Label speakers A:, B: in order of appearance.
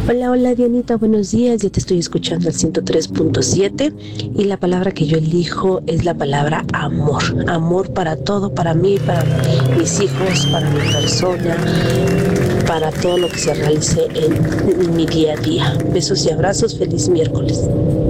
A: Hola, hola Dianita, buenos días. Ya te estoy escuchando al 103.7 y la palabra que yo elijo es la palabra amor. Amor para todo, para mí, para mis hijos, para mi persona, para todo lo que se realice en mi día a día. Besos y abrazos, feliz miércoles.